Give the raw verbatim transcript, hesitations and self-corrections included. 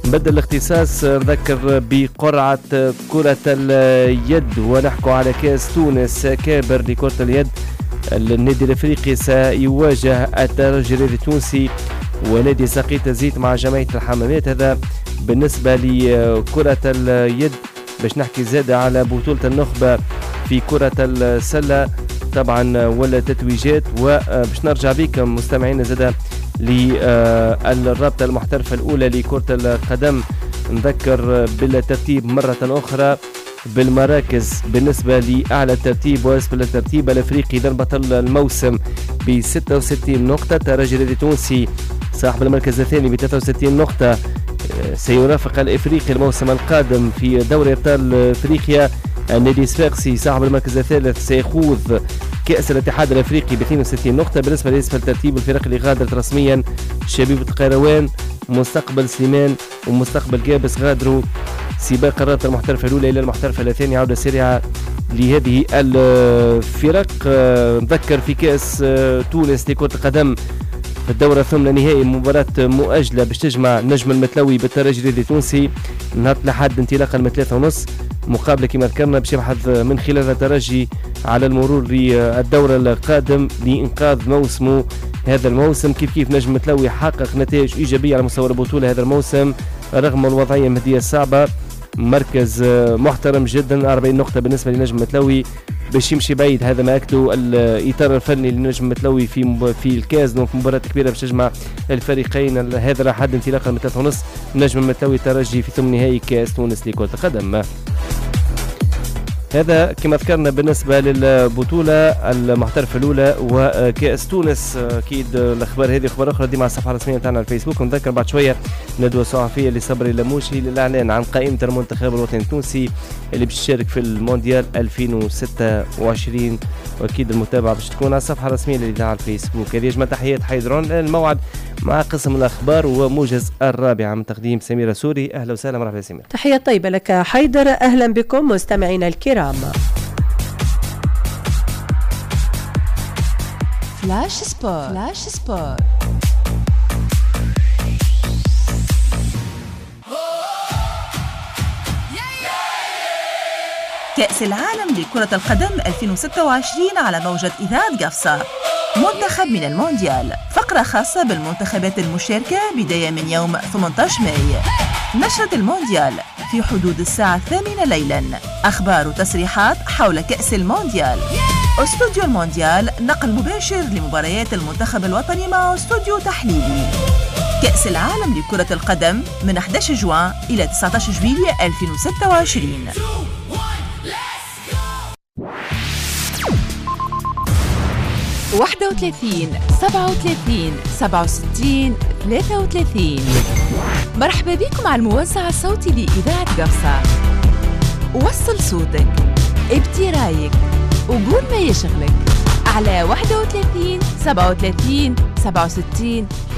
بدل الاختصاص نذكر بقرعة كرة اليد ونحكو على كاس تونس كابر لكرة اليد. النادي الافريقي سيواجه الترجي التونسي ونادي سقيط الزيت مع جمعية الحمامات. هذا بالنسبة لكرة اليد. باش نحكي زادة على بطولة النخبة في كرة السلة طبعا ولا تتويجات، وباش نرجع بكم مستمعين زادة للرابطة المحترفة الأولى لكرة القدم. نذكر بالترتيب مرة أخرى بالمراكز. بالنسبة لأعلى الترتيب وأسفل الترتيب الأفريقي للبطل الموسم ب ستة وستين نقطة، الترجي التونسي صاحب المركز الثاني ب ثلاثة وستين نقطة سيرافق الإفريقي الموسم القادم في دوري أبطال إفريقيا. النادي الصفاقسي صاحب المركز الثالث سيخوض كأس الاتحاد الأفريقي ب اثنين وستين نقطة. بالنسبة لأسفل ترتيب الفرق اللي غادرت رسميا شبيبة القيروان، مستقبل سليمان ومستقبل جابس غادروا سباق الرابطة المحترفة الأولى إلى المحترفة الثانية. عودة سريعة لهذه الفرق. نذكر في كأس تونس لكرة القدم في الدورة الثامنة نهائي مباراة مؤجلة باش تجمع نجم المتلوي بالترجي التونسي نهار لحد انطلاقا من ثلاثة ونص. مقابلة كما ذكرنا باش يبحث من خلال الترجي على المرور للدورة القادم لإنقاذ موسمه هذا الموسم. كيف كيف نجم المتلوي حقق نتائج إيجابية على مستوى البطولة هذا الموسم رغم الوضعية المادية الصعبة. مركز محترم جدا أربعين نقطة بالنسبة لنجم المتلوي باش يمشي بعيد. هذا ما أكدوا الإطار الفني لنجم المتلوي في في الكاس في مباراة كبيرة باش تجمع الفريقين. هذا لحد انطلاقا من ثلاثة ونص نجم المتلوي ترجي في ثمن نهائي كاس تونس لكرة القدم. هذا كما ذكرنا بالنسبة للبطولة المحترفة الأولى وكأس تونس. أكيد الأخبار هذه أخبار أخرى دي مع الصفحة الرسمية تاعنا على الفيسبوك. ونذكر بعد شوية ندوة صحفية لصبري اللموشي للإعلان عن قائمة المنتخب الوطني التونسي اللي باش يشارك في المونديال ألفين وستة وعشرين. وأكيد المتابعة باش تكون على الصفحة الرسمية اللي على الفيسبوك. هذه أجمل تحيات حيدرون. الموعد مع قسم الأخبار وموجز الرابعة من تقديم سميرة سوري. أهلا وسهلا مرحبا سميرة. تحية طيبة لك حيدر. أهلا بكم مستمعينا الكرام. فلاش سبور. فلاش سبور. كأس العالم لكرة القدم ألفين وستة وعشرين على موجة إذاعة قفصة. منتخب من المونديال، فقرة خاصة بالمنتخبات المشاركة بداية من يوم ثمانية عشر ماي. نشرة المونديال في حدود الساعة الثامنة ليلا. أخبار وتصريحات حول كأس المونديال. استوديو المونديال نقل مباشر لمباريات المنتخب الوطني مع استوديو تحليلي. كأس العالم لكرة القدم من أحد عشر جوان إلى تسعة عشر جويلية ألفين وستة وعشرين. واحد وثلاثين سبعة وثلاثين سبعة وستين ثلاثة وثلاثين. مرحبا بكم على الموزع الصوتي لإذاعة قفصة. وصل صوتك، ابدي رايك وقول ما يشغلك على واحد وثلاثين سبعة وثلاثين سبعة وستين